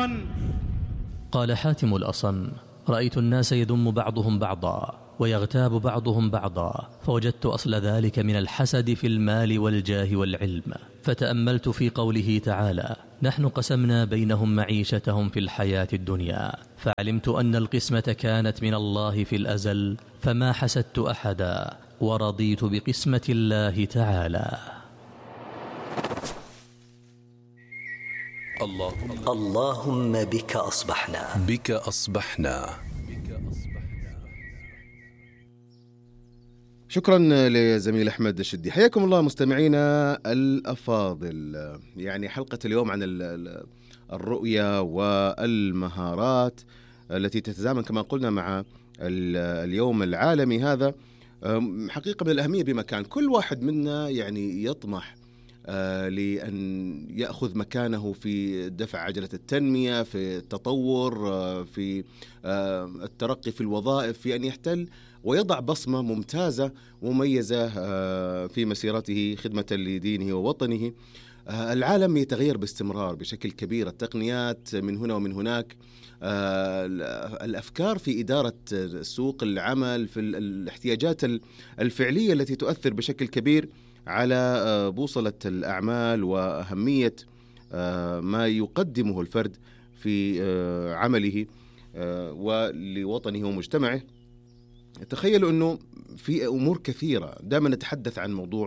قال حاتم الأصم: رأيت الناس يذم بعضهم بعضا ويغتاب بعضهم بعضا، فوجدت أصل ذلك من الحسد في المال والجاه والعلم، فتأملت في قوله تعالى: نحن قسمنا بينهم معيشتهم في الحياة الدنيا، فعلمت أن القسمة كانت من الله في الأزل، فما حسدت أحدا ورضيت بقسمة الله تعالى. اللهم بك أصبحنا. شكرا لزميل أحمد الشدي. حياكم الله مستمعينا الأفاضل. يعني حلقة اليوم عن الرؤية والمهارات التي تتزامن كما قلنا مع اليوم العالمي هذا، حقيقة من الأهمية بمكان. كل واحد منا يعني يطمح لأن يأخذ مكانه في دفع عجلة التنمية، في التطور، في الترقي في الوظائف، في أن يحتل ويضع بصمة ممتازة ومميزة في مسيرته خدمة لدينه ووطنه. العالم يتغير باستمرار بشكل كبير، التقنيات من هنا ومن هناك، الأفكار في إدارة سوق العمل، في الاحتياجات الفعلية التي تؤثر بشكل كبير على بوصلة الأعمال وأهمية ما يقدمه الفرد في عمله ولوطنه ومجتمعه. تخيلوا أنه في أمور كثيرة دائما نتحدث عن موضوع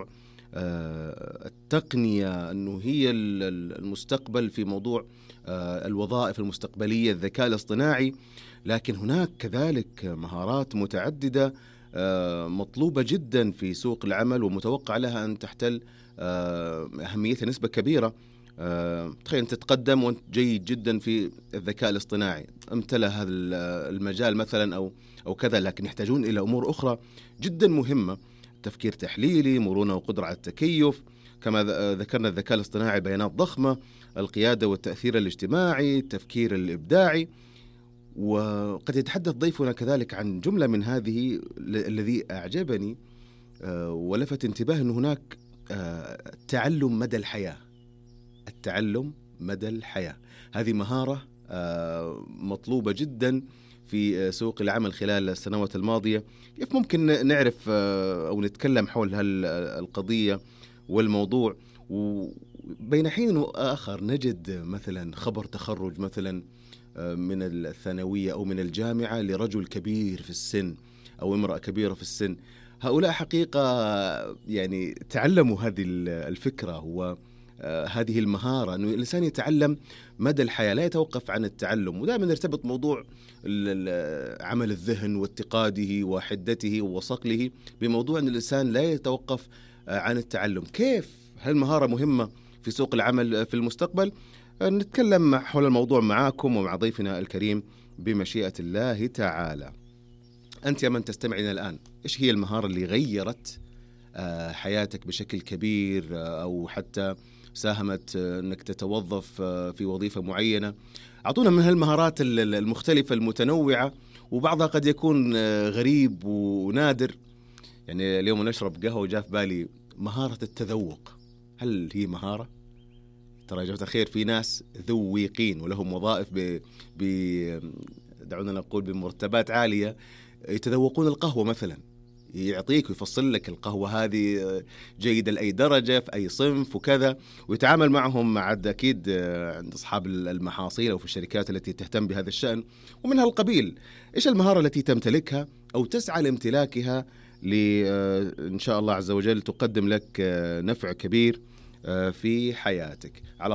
التقنية، أنه هي المستقبل في موضوع الوظائف المستقبلية، الذكاء الاصطناعي، لكن هناك كذلك مهارات متعددة مطلوبة جدا في سوق العمل ومتوقع لها أن تحتل أهميتها نسبة كبيرة. تخيل أنت تتقدم وأنت جيد جدا في الذكاء الاصطناعي، امتلأ هذا المجال مثلا أو كذا، لكن يحتاجون إلى أمور أخرى جدا مهمة: تفكير تحليلي، مرونة وقدرة على التكيف، كما ذكرنا الذكاء الاصطناعي بيانات ضخمة، القيادة والتأثير الاجتماعي، التفكير الإبداعي. وقد يتحدث ضيفنا كذلك عن جملة من هذه. الذي أعجبني ولفت انتباه أن هناك تعلم مدى الحياة. التعلم مدى الحياة هذه مهارة مطلوبة جدا في سوق العمل خلال السنوات الماضية. كيف ممكن نعرف أو نتكلم حول هالقضية والموضوع، وبين حين وآخر نجد مثلا خبر تخرج مثلا من الثانوية أو من الجامعة لرجل كبير في السن أو امرأة كبيرة في السن. هؤلاء حقيقة يعني تعلموا هذه الفكرة وهذه المهارة، أنه الإنسان يتعلم مدى الحياة، لا يتوقف عن التعلم. ودائما يرتبط موضوع عمل الذهن واتقاده وحدته وصقله بموضوع أن الإنسان لا يتوقف عن التعلم. كيف هالمهارة مهمة في سوق العمل في المستقبل؟ نتكلم حول الموضوع معاكم ومع ضيفنا الكريم بمشيئة الله تعالى. أنت يا من تستمعين الآن، إيش هي المهارة اللي غيرت حياتك بشكل كبير أو حتى ساهمت أنك تتوظف في وظيفة معينة؟ أعطونا من هالمهارات المختلفة المتنوعة، وبعضها قد يكون غريب ونادر. يعني اليوم نشرب قهوة وجاء في بالي مهارة التذوق. هل هي مهارة؟ ترى يا جماعة الخير في ناس ذويقين ولهم وظائف دعونا نقول بمرتبات عالية، يتذوقون القهوة مثلا، يعطيك ويفصل لك القهوة هذه جيدة لأي درجة في أي صنف وكذا، ويتعامل معهم عند أكيد عند أصحاب المحاصيل أو في الشركات التي تهتم بهذا الشأن ومن هالقبيل. إيش المهارة التي تمتلكها أو تسعى لامتلاكها إن شاء الله عز وجل تقدم لك نفع كبير في حياتك؟ على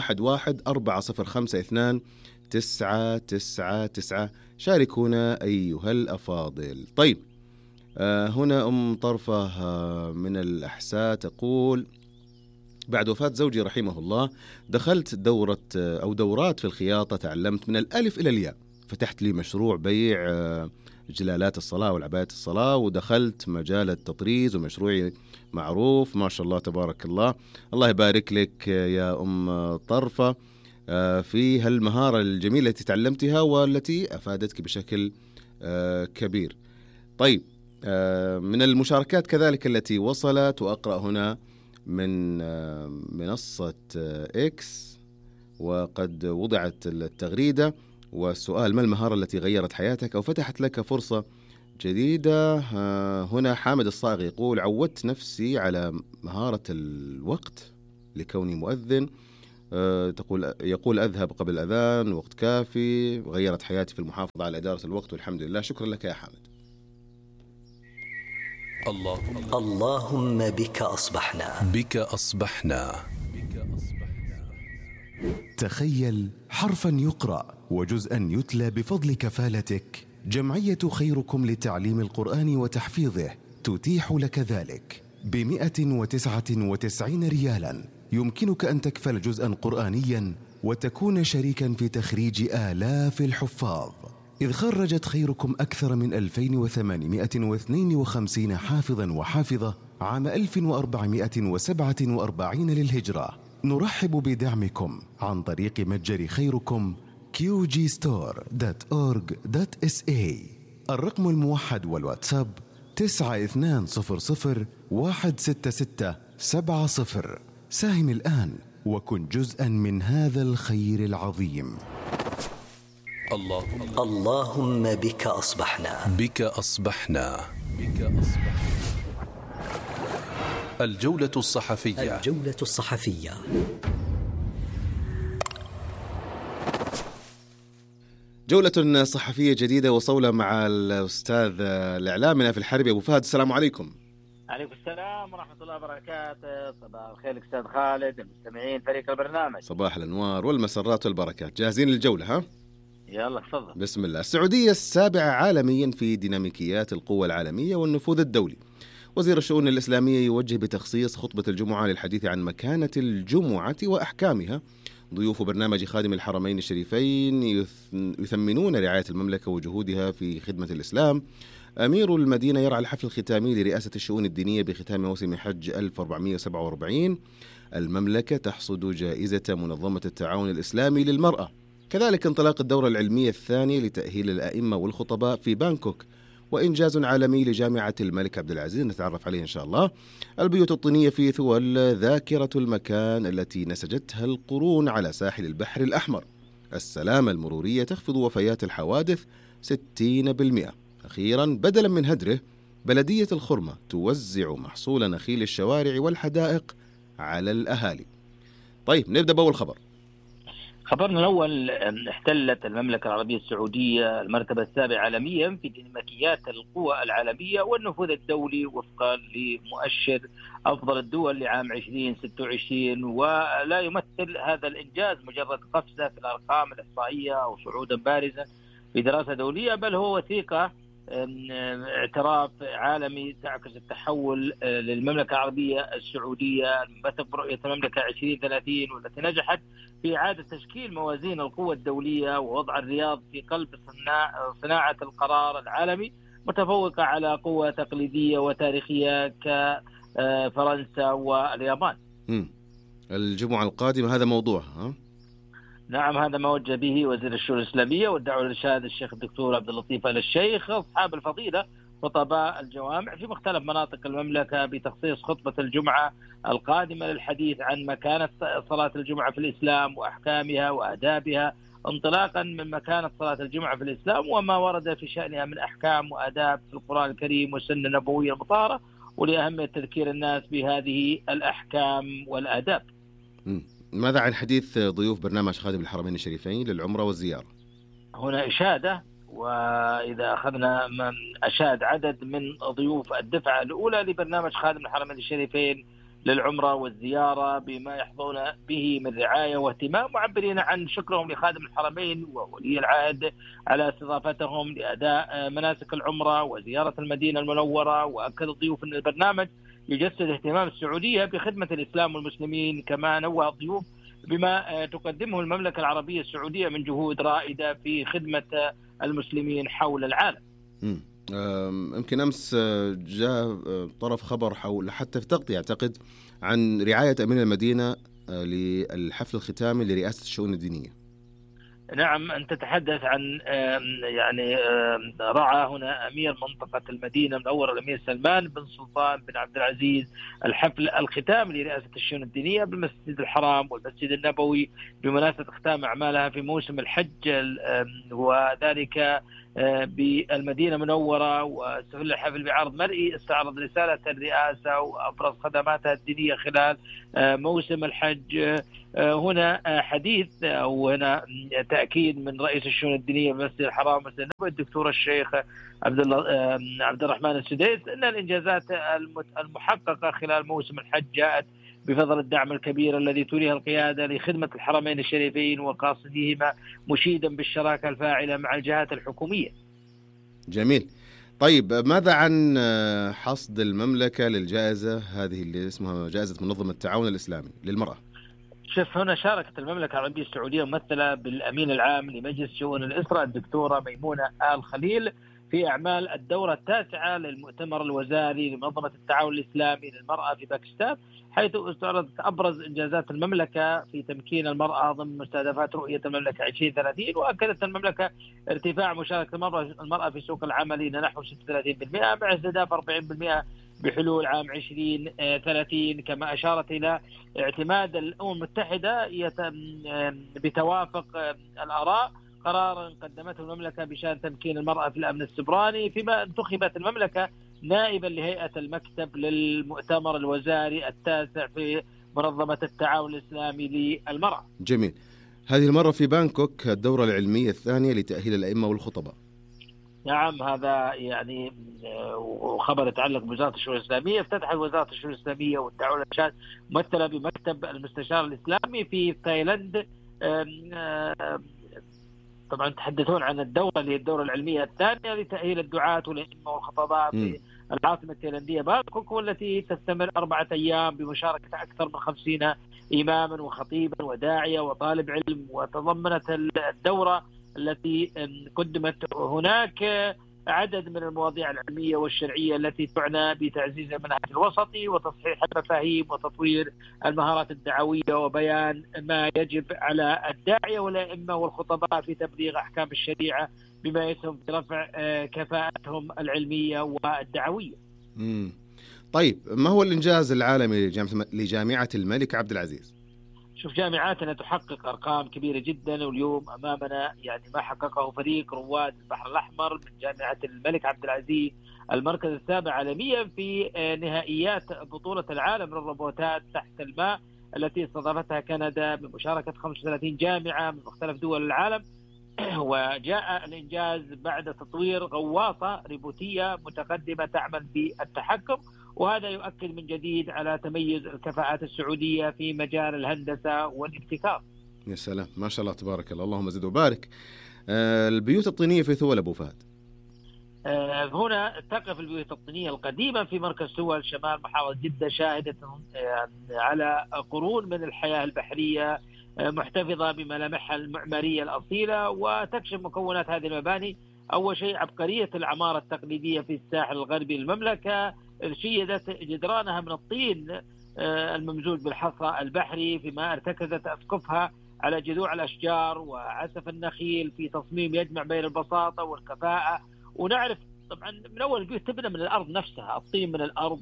0114052999 شاركونا أيها الأفاضل. طيب، هنا أم طرفة من الأحساء تقول: بعد وفاة زوجي رحمه الله دخلت دورة أو دورات في الخياطة، تعلمت من الألف إلى الياء، فتحت لي مشروع بيع جلالات الصلاة والعبايات الصلاة، ودخلت مجال التطريز ومشروعي معروف ما شاء الله تبارك الله. الله يبارك لك يا أم طرفة في هالمهارة الجميلة التي تعلمتها والتي أفادتك بشكل كبير. طيب، من المشاركات كذلك التي وصلت، وأقرأ هنا من منصة إكس وقد وضعت التغريدة، والسؤال: ما المهارة التي غيرت حياتك أو فتحت لك فرصة جديدة؟ هنا حامد الصائغ يقول: عودت نفسي على مهارة الوقت لكوني مؤذن. يقول: أذهب قبل الأذان، وقت كافي، غيرت حياتي في المحافظة على إدارة الوقت والحمد لله. شكرا لك يا حامد. اللهم بك أصبحنا. بك أصبحنا. تخيل حرفا يقرأ وجزءا يتلى بفضل كفالتك. جمعية خيركم لتعليم القرآن وتحفيظه تتيح لك ذلك ب199 ريالا. يمكنك أن تكفل جزءا قرآنيا وتكون شريكا في تخريج آلاف الحفاظ، إذ خرجت خيركم أكثر من 2852 حافظا وحافظة عام 1447 للهجرة. نرحب بدعمكم عن طريق متجر خيركم qgstore.org.sa. الرقم الموحد والواتساب 9200166770. ساهم الآن وكن جزءا من هذا الخير العظيم. اللهم بك أصبحنا. بك أصبحنا. الجولة الصحفية. الجولة الصحفية. جولة صحفية جديدة وصولة مع الأستاذ الإعلامي في الحربي أبو فهد. السلام عليكم. عليكم السلام ورحمة الله وبركاته. صباح الخير أستاذ خالد، المستمعين، فريق البرنامج. صباح الأنوار والمسرات والبركات. جاهزين للجولة ها؟ يلا تفضل. بسم الله. السعودية السابعة عالميا في ديناميكيات القوى العالمية والنفوذ الدولي. وزير الشؤون الإسلامية يوجه بتخصيص خطبة الجمعة للحديث عن مكانة الجمعة وأحكامها. ضيوف برنامج خادم الحرمين الشريفين يثمنون رعاية المملكة وجهودها في خدمة الإسلام. أمير المدينة يرعى الحفل الختامي لرئاسة الشؤون الدينية بختام موسم حج 1447. المملكة تحصد جائزة منظمة التعاون الإسلامي للمرأة. كذلك انطلاق الدورة العلمية الثانية لتأهيل الأئمة والخطباء في بانكوك، وإنجاز عالمي لجامعة الملك عبد العزيز نتعرف عليه إن شاء الله. البيوت الطينية في ثول ذاكرة المكان التي نسجتها القرون على ساحل البحر الأحمر. السلامة المرورية تخفض وفيات الحوادث 60%. أخيرا، بدلا من هدره، بلدية الخرمة توزع محصول نخيل الشوارع والحدائق على الأهالي. طيب نبدأ بأول خبر. خبرنا الأول: احتلت المملكة العربية السعودية المرتبة السابعة عالميا في ديناميكيات القوى العالمية والنفوذ الدولي وفقا لمؤشر أفضل الدول لعام 2026. ولا يمثل هذا الإنجاز مجرد قفزة في الأرقام الإحصائية أو صعودا بارزا في دراسة دولية، بل هو وثيقة اعتراف عالمي تعكس التحول للمملكة العربية السعودية الممثل برؤية المملكة 2030، والتي نجحت في إعادة تشكيل موازين القوى الدولية ووضع الرياض في قلب صناعة القرار العالمي، متفوقة على قوى تقليدية وتاريخية كفرنسا واليابان. الجمعة القادمة هذا موضوعها. نعم، هذا ما وجه به وزير الشؤون الإسلامية والدعوة للإرشاد الشيخ الدكتور عبد اللطيف آل الشيخ أصحاب الفضيلة خطباء الجوامع في مختلف مناطق المملكة بتخصيص خطبة الجمعة القادمة للحديث عن مكانة صلاة الجمعة في الإسلام وأحكامها وآدابها، انطلاقا من مكانة صلاة الجمعة في الإسلام وما ورد في شأنها من أحكام وآداب في القرآن الكريم والسنة النبوية المطهرة، ولأهمية تذكير الناس بهذه الأحكام والآداب. ماذا عن حديث ضيوف برنامج خادم الحرمين الشريفين للعمرة والزيارة؟ هنا إشادة، وإذا أخذنا من أشاد عدد من ضيوف الدفعة الأولى لبرنامج خادم الحرمين الشريفين للعمرة والزيارة بما يحظون به من رعاية واهتمام، معبرين عن شكرهم لخادم الحرمين وولي العهد على استضافتهم لأداء مناسك العمرة وزيارة المدينة المنورة. وأكد الضيوف أن البرنامج يجسد اهتمام السعودية بخدمة الإسلام والمسلمين، كما نوه الضيوف بما تقدمه المملكة العربية السعودية من جهود رائدة في خدمة المسلمين حول العالم. يمكن أمس جاء طرف خبر حول حتى في تغطية أعتقد عن رعاية أمين المدينة للحفل الختامي لرئاسة الشؤون الدينية. نعم، أنت تتحدث عن يعني رعى هنا أمير منطقة المدينة المنورة الأمير سلمان بن سلطان بن عبد العزيز الحفل الختام لرئاسة الشؤون الدينية بالمسجد الحرام والمسجد النبوي بمناسبة ختام أعمالها في موسم الحج، وذلك بالمدينة المنورة. واستغل الحفل بعرض مرئي استعرض رسالة الرئاسة وأبرز خدماتها الدينية خلال موسم الحج. هنا حديث أو هنا تأكيد من رئيس الشؤون الدينية بالمسجد الحرام والمسجد النبوي الدكتور الشيخ عبد الرحمن السديس أن الإنجازات المحققة خلال موسم الحج جاءت بفضل الدعم الكبير الذي توليه القيادة لخدمة الحرمين الشريفين وقاصديهما، مشيدا بالشراكة الفاعلة مع الجهات الحكومية. جميل. طيب ماذا عن حصد المملكة للجائزة هذه اللي اسمها جائزة منظمة التعاون الإسلامي للمرأة؟ شوف، هنا شاركت المملكة العربية السعودية ممثلة بالأمين العام لمجلس شؤون الأسرة الدكتورة ميمونة آل خليل في أعمال الدورة التاسعة للمؤتمر الوزاري لمنظمة التعاون الإسلامي للمرأة في باكستان، حيث استعرضت أبرز إنجازات المملكة في تمكين المرأة ضمن مستهدفات رؤية المملكة 2030. وأكدت المملكة ارتفاع مشاركة المرأة في سوق العمل إلى نحو 36% مع استهداف 40% بحلول عام 2030. كما أشارت إلى اعتماد الأمم المتحدة بتوافق الآراء قرارا قدمته المملكة بشأن تمكين المرأة في الأمن السبراني، فيما انتخبت المملكة نائبا لهيئة المكتب للمؤتمر الوزاري التاسع في منظمة التعاون الإسلامي للمرأة. جميل. هذه المرة في بانكوك الدورة العلمية الثانية لتأهيل الأئمة والخطباء. نعم، هذا يعني خبر يتعلق بوزارة الشؤون الإسلامية. افتتحت وزارة الشؤون الإسلامية والتعاون الإرشاد ممثلة بمكتب المستشار الإسلامي في تايلاند. طبعا تحدثون عن الدورة اللي هي الدورة العلمية الثانية لتأهيل الدعاة والأئمة والخطباء في العاصمة التايلاندية بانكوك، والتي تستمر 4 أيام بمشاركة أكثر من 50 إماما وخطيبا وداعية وطالب علم. وتضمنت الدورة التي قدمت هناك عدد من المواضيع العلمية والشرعية التي تعنى بتعزيز المنهج الوسطي وتصحيح المفاهيم وتطوير المهارات الدعوية وبيان ما يجب على الداعية والأئمة والخطباء في تبليغ أحكام الشريعة بما يسهم في رفع كفاءتهم العلمية والدعوية. طيب ما هو الإنجاز العالمي لجامعة الملك عبد العزيز؟ شوف، جامعاتنا تحقق أرقام كبيرة جدا، واليوم أمامنا يعني ما حققه فريق رواد البحر الأحمر من جامعة الملك عبد العزيز، المركز السابع عالميا في نهائيات بطولة العالم للروبوتات تحت الماء التي استضافتها كندا بمشاركة 35 جامعة من مختلف دول العالم. وجاء الإنجاز بعد تطوير غواصة روبوتية متقدمة تعمل بالتحكم، وهذا يؤكد من جديد على تميز الكفاءات السعودية في مجال الهندسة والابتكار. يا سلام، ما شاء الله تبارك الله، اللهم زد وبارك. البيوت الطينية في ثول أبو فهد. هنا تقف البيوت الطينية القديمة في مركز ثول شمال محافظة جدة، شاهدة على قرون من الحياة البحرية محتفظة بملامحها المعمارية الأصيلة. وتكشف مكونات هذه المباني أول شيء عبقرية العمارة التقليدية في الساحل الغربي للمملكة، شيدت جدرانها من الطين الممزوج بالحصى البحري، فيما ارتكزت أسقفها على جذوع الأشجار وعسف النخيل في تصميم يجمع بين البساطة والكفاءة. ونعرف طبعا من أول البيوت تبنى من الأرض نفسها، الطين من الأرض.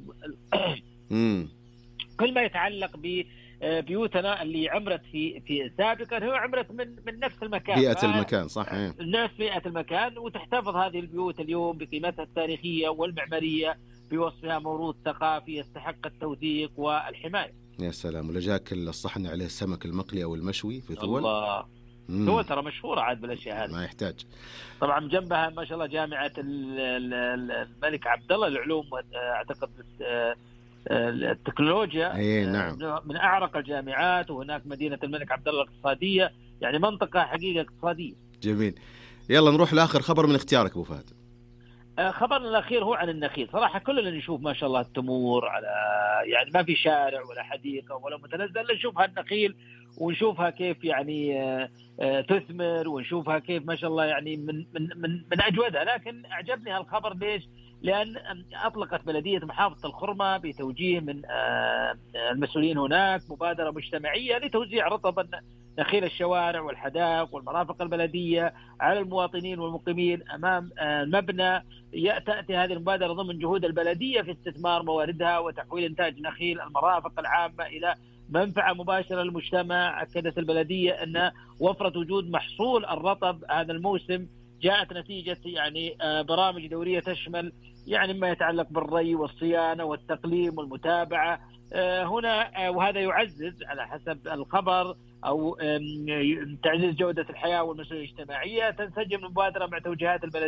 كل ما يتعلق ببيوتنا اللي عمرت في سابقا هو عمرت من نفس المكان، بيئة المكان، صح، نفس بيئة المكان. وتحتفظ هذه البيوت اليوم بقيمتها التاريخية والمعمارية بوصفها موروث ثقافي يستحق التوثيق والحماية. يا سلام. ولا جاك الصحن عليه السمك المقلي أو المشوي في ثول؟ الله، ثول ترى مشهورة عاد بالأشياء هذه، ما يحتاج. طبعا جنبها ما شاء الله جامعة الملك عبد الله للعلوم، أعتقد التكنولوجيا، نعم، من أعرق الجامعات. وهناك مدينة الملك عبد الله الاقتصادية، يعني منطقة حقيقة اقتصادية. جميل. يلا نروح لآخر خبر من اختيارك أبو فهد. خبرنا الأخير هو عن النخيل. صراحة كلنا نشوف ما شاء الله التمور على، يعني ما في شارع ولا حديقة ولا متنزل، نشوفها النخيل ونشوفها كيف يعني تثمر، ونشوفها كيف ما شاء الله يعني من أجودها. لكن أعجبني هالخبر ليش؟ لأن أطلقت بلدية محافظة الخرمة بتوجيه من المسؤولين هناك مبادرة مجتمعية لتوزيع رطب نخيل الشوارع والحدائق والمرافق البلدية على المواطنين والمقيمين أمام المبنى. تأتي هذه المبادرة ضمن جهود البلدية في استثمار مواردها وتحويل إنتاج نخيل المرافق العامة إلى منفعة مباشرة للمجتمع. أكدت البلدية أن وفرة وجود محصول الرطب هذا الموسم جاءت نتيجة يعني برامج دورية تشمل يعني ما يتعلق بالري والصيانة والتقليم والمتابعة هنا، وهذا يعزز على حسب الخبر أو تعزيز جودة الحياة والمسؤولية الاجتماعية. تنسجم المبادرة مع توجيهات البلدية